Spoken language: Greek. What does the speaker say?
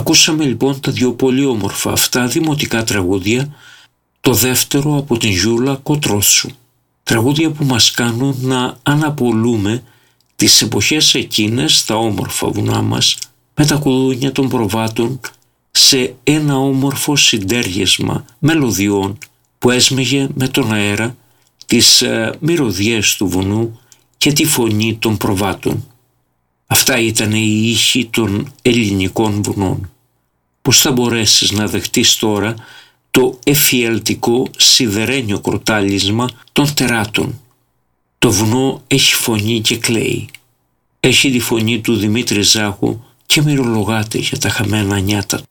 Ακούσαμε λοιπόν τα δύο πολύ όμορφα αυτά δημοτικά τραγούδια, το δεύτερο από την Γιούλα Κοτρόσου. Τραγούδια που μας κάνουν να αναπολούμε τις εποχές εκείνες στα όμορφα βουνά μας με τα κουδούνια των προβάτων σε ένα όμορφο συντέργεσμα μελωδιών που έσμιγε με τον αέρα τις μυρωδιές του βουνού και τη φωνή των προβάτων. Αυτά ήταν οι ήχοι των ελληνικών βουνών. Πώς θα μπορέσεις να δεχτείς τώρα το εφιαλτικό σιδερένιο κροτάλισμα των τεράτων? Το βουνό έχει φωνή και κλαίει. Έχει τη φωνή του Δημήτρη Ζάχου και μυρολογάται για τα χαμένα νιάτα.